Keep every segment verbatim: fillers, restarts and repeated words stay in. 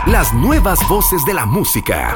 Las nuevas voces de la música.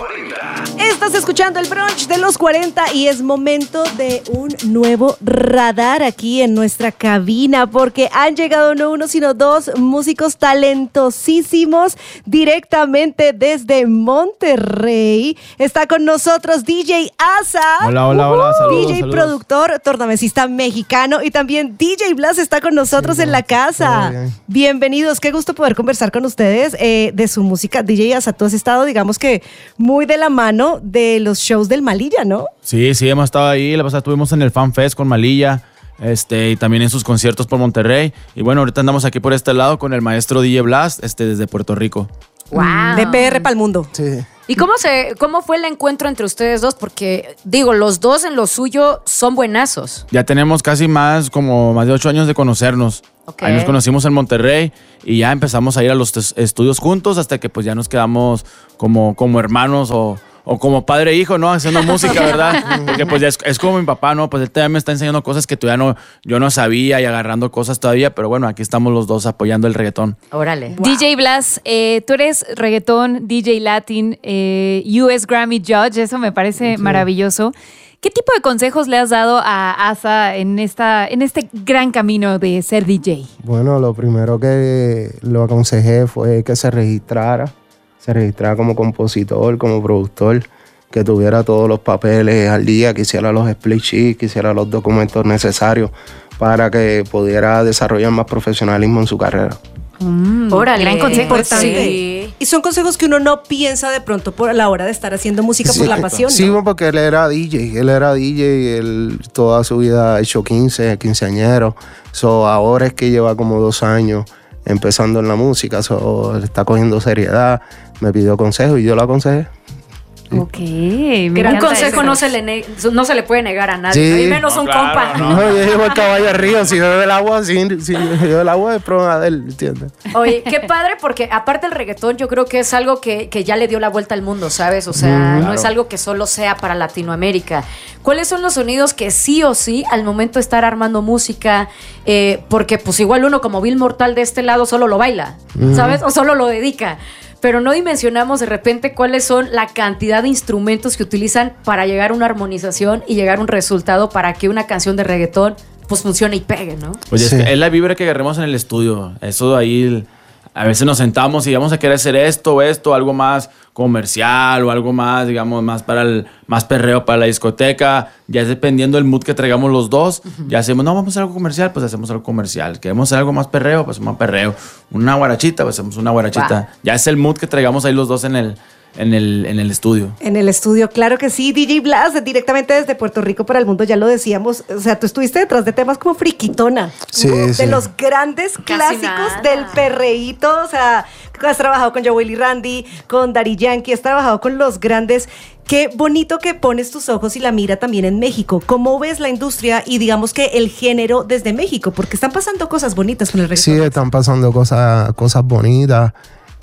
Estás escuchando el brunch de los cuarenta y es momento de un nuevo radar aquí en nuestra cabina, porque han llegado no uno sino dos músicos talentosísimos directamente desde Monterrey. Está con nosotros D J Asa. Hola, hola, hola, saludos, D J saludos. productor, tornamesista mexicano, y también D J Blas está con nosotros sí, en la casa. Bienvenidos, qué gusto poder conversar con ustedes eh, de su música. D J Asa, tú has estado, digamos que, muy de la mano de los shows del Malilla, ¿no? Sí, sí, hemos estado ahí. La pasada estuvimos en el Fan Fest con Malilla, este, y también en sus conciertos por Monterrey. Y bueno, ahorita andamos aquí por este lado con el maestro D J Blas, este, desde Puerto Rico. Wow. De P R para el mundo. Sí. ¿Y cómo, se, cómo fue el encuentro entre ustedes dos? Porque, digo, los dos en lo suyo son buenazos. Ya tenemos casi más, como más de ocho años de conocernos. Okay. Ahí nos conocimos en Monterrey y ya empezamos a ir a los tes- estudios juntos hasta que pues ya nos quedamos como, como hermanos o... O como padre e hijo, ¿no? Haciendo música, ¿verdad? Porque pues ya es, es como mi papá, ¿no? Pues él todavía me está enseñando cosas que todavía no, yo no sabía y agarrando cosas todavía. Pero bueno, aquí estamos los dos apoyando el reggaetón. Órale. Wow. D J Blas, eh, tú eres reggaetón, D J Latin, eh, U S Grammy Judge, eso me parece sí. maravilloso. ¿Qué tipo de consejos le has dado a Asa en, esta, en este gran camino de ser D J? Bueno, lo primero que lo aconsejé fue que se registrara. Se registrara como compositor, como productor, que tuviera todos los papeles al día, que hiciera los split sheets, que hiciera los documentos necesarios para que pudiera desarrollar más profesionalismo en su carrera. Mm, Órale, gran consejo importante. Sí. Y son consejos que uno no piensa de pronto por la hora de estar haciendo música sí, por la pasión, ¿no? Sí, porque él era D J, él era D J, él toda su vida ha hecho quince, quinceañeros. So, ahora es que lleva como dos años empezando en la música, so, él está cogiendo seriedad, me pidió consejo y yo lo aconsejé. Sí. Ok, me un consejo eso. no se, le ne- no se le puede negar a nadie, sí. ¿no? Y menos no, un claro, compa. no. No, yo llevo el caballo arriba, si bebe el agua, si, si bebe el agua es problema de él, ¿entiendes? Oye, qué padre, porque aparte el reggaetón yo creo que es algo que, que ya le dio la vuelta al mundo, ¿sabes? O sea, Mm, no claro. es algo que solo sea para Latinoamérica. ¿Cuáles son los sonidos que sí o sí al momento de estar armando música, eh, porque pues igual uno como Bill Mortal de este lado solo lo baila, ¿sabes? O solo lo dedica. Pero no dimensionamos de repente cuáles son la cantidad de instrumentos que utilizan para llegar a una armonización y llegar a un resultado para que una canción de reggaetón pues funcione y pegue, ¿no? Oye, Sí. es, que es la vibra que agarremos en el estudio. Eso ahí, a veces nos sentamos y vamos a querer hacer esto o esto, algo más comercial o algo más, digamos, más para el más perreo para la discoteca. Ya es dependiendo del mood que traigamos los dos. Uh-huh. Ya hacemos, no, vamos a hacer algo comercial, pues hacemos algo comercial. Queremos hacer algo más perreo, pues más perreo. Una guarachita, pues hacemos una guarachita. Wow. Ya es el mood que traigamos ahí los dos en el, en el, en el estudio. En el estudio, claro que sí. D J Blas, directamente desde Puerto Rico para el mundo, ya lo decíamos. O sea, tú estuviste detrás de temas como Friquitona. Sí, ¿no? De sí. los grandes Casi clásicos nada. del perreíto. O sea, has trabajado con Joel y Randy, con Daddy Yankee, has trabajado con los grandes. Qué bonito que pones tus ojos y la mira también en México. ¿Cómo ves la industria y digamos que el género desde México? Porque están pasando cosas bonitas con el reggaetón. Sí, están pasando cosas, cosas bonitas,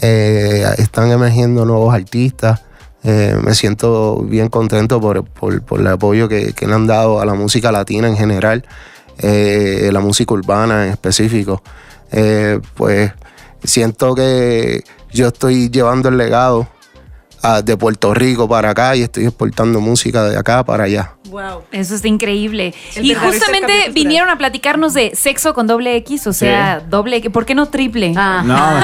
eh, están emergiendo nuevos artistas. Eh, me siento bien contento por, por, por el apoyo que, que le han dado a la música latina en general, eh, la música urbana en específico. Eh, pues siento que yo estoy llevando el legado a, de Puerto Rico para acá y estoy exportando música de acá para allá. Wow. Eso está incre El Y verdadero justamente intercambio cultural. vinieron a platicarnos de sexo con doble X, o sea, Sí. doble X. ¿Por qué no triple? Ah.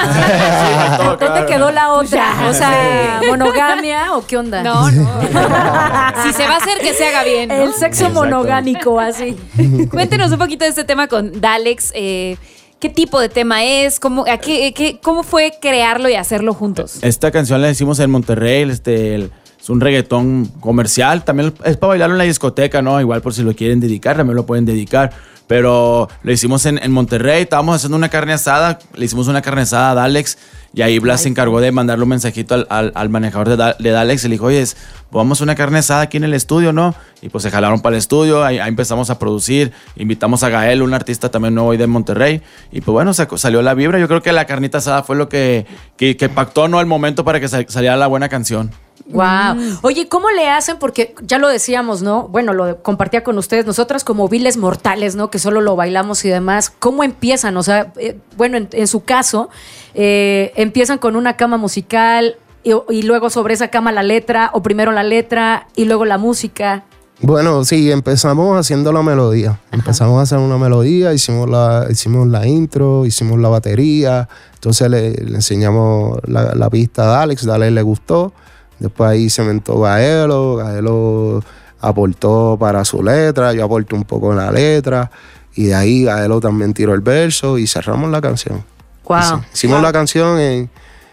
No, ¿Dónde quedó la otra? O sea, ¿monogamia o qué onda? No, no. Si se va a hacer, que se haga bien, ¿no? El sexo Exacto. monogámico, así. Cuéntenos un poquito de este tema con Dalex. Eh, ¿Qué tipo de tema es? ¿Cómo, a qué, qué, ¿Cómo fue crearlo y hacerlo juntos? Esta canción la hicimos en Monterrey, este, el- es un reggaetón comercial, también es para bailarlo en la discoteca, ¿no? Igual por si lo quieren dedicar, también lo pueden dedicar. Pero lo hicimos en, en Monterrey, estábamos haciendo una carne asada, le hicimos una carne asada a Dalex y ahí Blas se encargó de mandarle un mensajito al, al, al manejador de, da, de Dalex y le dijo, oye, es, pues vamos a una carne asada aquí en el estudio, ¿no? Y pues se jalaron para el estudio, ahí, ahí empezamos a producir, invitamos a Gael, un artista también nuevo ahí de Monterrey, y pues bueno, sacó, salió la vibra. Yo creo que la carnita asada fue lo que, que, que pactó, ¿no? El momento para que sal, saliera la buena canción. Wow. Mm. Oye, ¿cómo le hacen? Porque ya lo decíamos, ¿no? Bueno, lo compartía con ustedes. Nosotras como viles mortales, ¿no? Que solo lo bailamos y demás. ¿Cómo empiezan? O sea, eh, bueno, en, en su caso, eh, empiezan con una cama musical y, y luego sobre esa cama la letra, o primero la letra y luego la música. Bueno, sí, empezamos haciendo la melodía. Ajá. Empezamos a hacer una melodía, hicimos la, hicimos la intro, hicimos la batería. Entonces le, le enseñamos la, la pista a Alex, a Alex le gustó. Después ahí se inventó Gaelo, Gaelo aportó para su letra, yo aporté un poco en la letra. Y de ahí Gaelo también tiró el verso y cerramos la canción. Wow. Sí, hicimos wow. la canción en...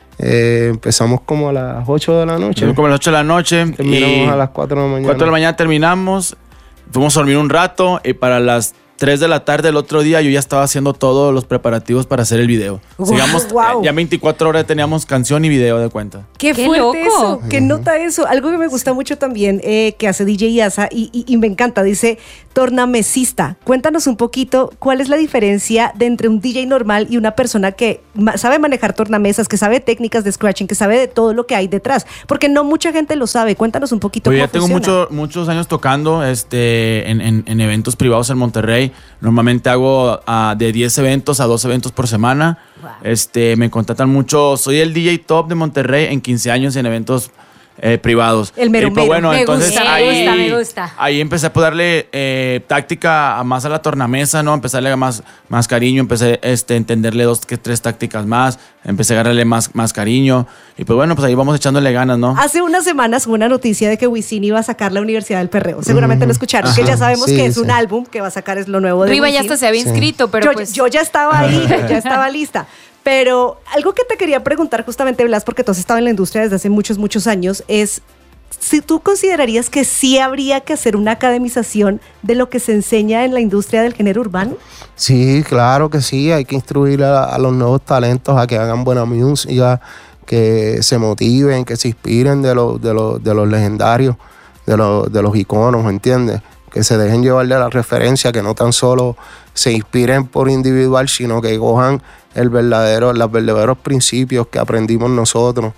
Eh, empezamos como a las ocho de la noche. Como a las ocho de la noche. Terminamos a las cuatro de la mañana. cuatro de la mañana terminamos. Fuimos a dormir un rato y para las tres de la tarde del otro día yo ya estaba haciendo todos los preparativos para hacer el video. Wow, Sigamos, wow. Eh, ya veinticuatro horas teníamos canción y video de cuenta. Qué, Qué fuerte loco. eso, qué nota eso. Algo que me gusta mucho también eh, que hace D J Asa y, y, y me encanta, dice tornamesista. Cuéntanos un poquito cuál es la diferencia de entre un D J normal y una persona que ma- sabe manejar tornamesas, que sabe técnicas de scratching, que sabe de todo lo que hay detrás, porque no mucha gente lo sabe. Cuéntanos un poquito Pues cómo ya tengo funciona. mucho, muchos años tocando este, en, en, en eventos privados en Monterrey. Normalmente hago uh, de diez eventos a dos eventos por semana. Wow. Este, me contratan mucho. Soy el D J top de Monterrey en quince años en eventos eh, privados. El mero y pues, bueno, me entonces gusta, ahí, me gusta, me gusta. ahí empecé a darle eh, táctica a más a la tornamesa, ¿no? Empecé a darle más, más cariño, empecé este, a entenderle dos, que tres tácticas más, empecé a agarrarle más, más cariño. Y pues bueno, pues ahí vamos echándole ganas, ¿no? Hace unas semanas hubo una noticia de que Wisin iba a sacar la Universidad del Perreo. Seguramente Mm, lo escucharon, ajá, que ya sabemos sí, que es sí. un álbum que va a sacar, es lo nuevo de Riva ya Wisin. hasta se había inscrito, pero yo, pues... yo ya estaba ahí, yo ya estaba lista. Pero algo que te quería preguntar justamente, Blas, porque tú has estado en la industria desde hace muchos, muchos años, es si tú considerarías que sí habría que hacer una academización de lo que se enseña en la industria del género urbano. Sí, claro que sí. Hay que instruir a, a los nuevos talentos a que hagan buena música, que se motiven, que se inspiren de, los de, los de los legendarios, de los, de los iconos, ¿entiendes? Que se dejen llevar de la referencia, que no tan solo se inspiren por individual, sino que cojan el verdadero, los verdaderos principios que aprendimos nosotros,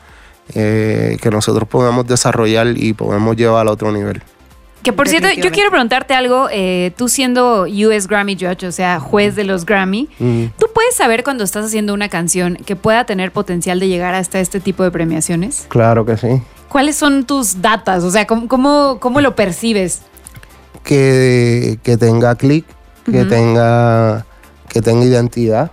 eh, que nosotros podamos desarrollar y podemos llevar al otro nivel. Que por cierto, yo quiero preguntarte algo, eh, tú siendo U S Grammy Judge, o sea, juez de los Grammy, Mm. ¿tú puedes saber cuando estás haciendo una canción que pueda tener potencial de llegar hasta este tipo de premiaciones? Claro que sí. ¿Cuáles son tus datas? O sea, ¿cómo, cómo, cómo lo percibes? Que, que tenga clic, que, Ujú. tenga, que tenga identidad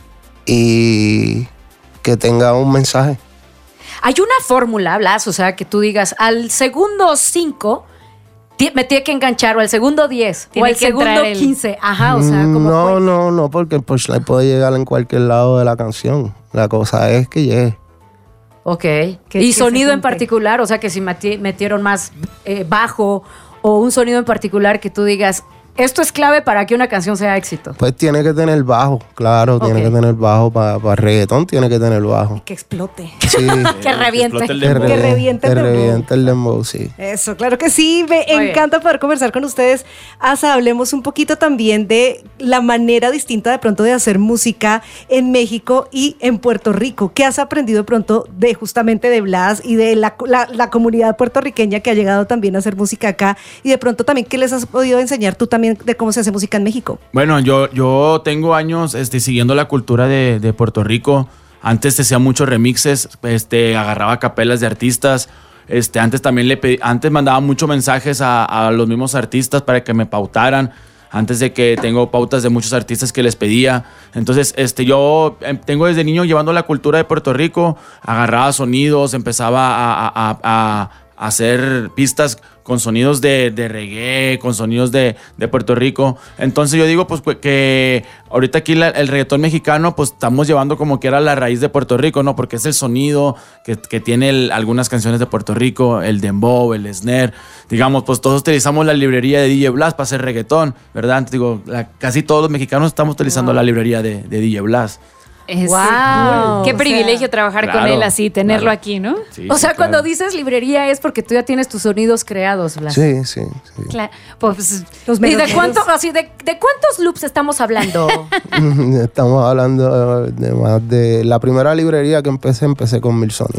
y que tenga un mensaje. Hay una fórmula, Blas, o sea, que tú digas, al segundo cinco ti- me tiene que enganchar, o al segundo diez, o Tiene al que segundo entrar el- quince. Ajá, o sea, como no, pues. no, no, porque el punchline puede llegar en cualquier lado de la canción. La cosa es que llegue. Ok. que Y se sonido en junte. particular, o sea, que si meti- metieron más eh, bajo o un sonido en particular que tú digas, esto es clave para que una canción sea éxito. Pues tiene que tener bajo, claro, tiene Ok. que tener bajo para pa reggaetón, tiene que tener bajo. Que explote. Sí. Que reviente. explote el que, dembow. Que reviente el que dembow. reviente el dembow, sí. Eso, claro que sí. Me Muy encanta poder conversar con ustedes. Asa, hablemos un poquito también de la manera distinta de pronto de hacer música en México y en Puerto Rico. ¿Qué has aprendido de pronto de justamente de Blas y de la, la, la comunidad puertorriqueña que ha llegado también a hacer música acá? Y de pronto también, ¿qué les has podido enseñar tú también de cómo se hace música en México? Bueno, yo, yo tengo años este, siguiendo la cultura de, de Puerto Rico. Antes hacía muchos remixes, este, agarraba capelas de artistas. Este, antes también le pedí- antes mandaba muchos mensajes a, a los mismos artistas para que me pautaran. Antes de que tengo pautas de muchos artistas que les pedía. Entonces, este, yo em, tengo desde niño llevando la cultura de Puerto Rico, agarraba sonidos, empezaba a, a- a- a hacer pistas con sonidos de, de reggae, con sonidos de, de Puerto Rico. Entonces yo digo pues que ahorita aquí la- el reggaetón mexicano pues estamos llevando como que era la raíz de Puerto Rico, ¿no? Porque es el sonido que, que tiene el- algunas canciones de Puerto Rico, el dembow, el snare. Digamos, pues todos utilizamos la librería de D J Blas para hacer reggaetón, ¿verdad? Entonces, digo, la- casi todos los mexicanos estamos utilizando la librería de, de D J Blas. Es, Wow. Qué O privilegio sea, trabajar con claro, él así, tenerlo claro. aquí, ¿no? Sí, O sí, sea, claro. cuando dices librería es porque tú ya tienes tus sonidos creados, Blas. Sí, sí, sí. Claro. Pues, Los ¿Y meros de meros. cuánto, así, de, de cuántos loops estamos hablando? Estamos hablando de más de... La primera librería que empecé, empecé con mil sonidos.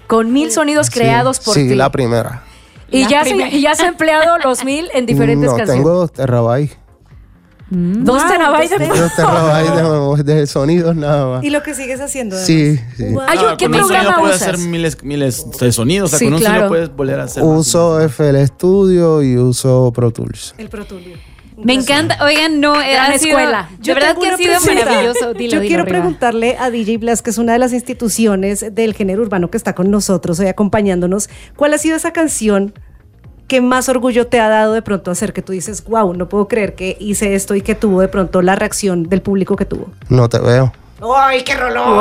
Con mil sonidos creados por sí, ti. la primera. Y La ya, se, primera. y ya se ha empleado los mil en diferentes no, canciones. tengo dos terabytes. Dos Wow, terabytes de dos Dos terabytes de, de sonidos nada más. Y lo que sigues haciendo. Sí, sí. Wow. Ay, Ah, ¿qué con un programa sonido puedes usas? hacer miles, miles de sonidos. O sea, Sí, con un claro. sonido puedes volver a hacer más. Uso F L Studio y uso Pro Tools. El Pro Tulio. Me encanta. Oigan, no, eh, Gran ha sido, escuela. de Yo verdad tengo que ha una sido pregunta. maravilloso. Dilo, Yo dilo, quiero Riva. preguntarle a D J Blas, que es una de las instituciones del género urbano que está con nosotros hoy acompañándonos, ¿cuál ha sido esa canción que más orgullo te ha dado de pronto hacer? Que tú dices, wow, no puedo creer que hice esto y que tuvo de pronto la reacción del público que tuvo. No te veo. ¡Ay, qué rolón!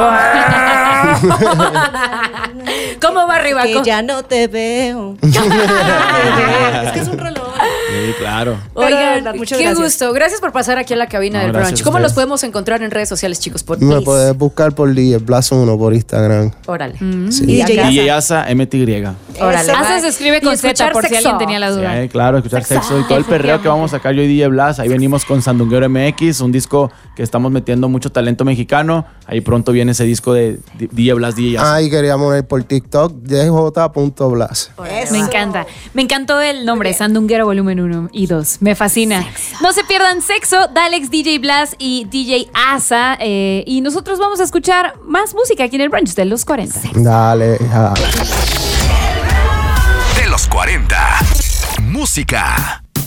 ¿Cómo va arriba? Que ya no te veo. Ya no te veo. Es que es un rolón. Sí, claro. Pero, de Oigan, verdad, muchas qué gracias. gusto. Gracias por pasar aquí a la cabina No, del gracias brunch. a ¿Cómo ustedes. los podemos encontrar en redes sociales, chicos? Por Me Face. puedes buscar por D J Blas uno por Instagram. Órale. Sí. Y D J Y Asa. Asa, M T Y. Órale. Eso. Asa se escribe Y con Z, escuchar por si sexo. alguien tenía la duda. Sí, claro, escuchar sexo y todo el perreo que vamos a sacar yo y D J Blas. Ahí venimos con Sandunguero M X, un disco que estamos metiendo mucho talento mexicano. Ahí pronto viene ese disco de D J Blas, D J Asa. Ah, y queríamos ver por TikTok D J punto Blas. Eso. Me encanta. Me encantó el nombre, Sandunguero Volumen uno y dos. Me fascina. No se pierdan Sexo, Dalex, D J Blas y D J Asa. eh, y nosotros vamos a escuchar más música aquí en el brunch de los cuarenta. Dale, ja. De los cuarenta. Música.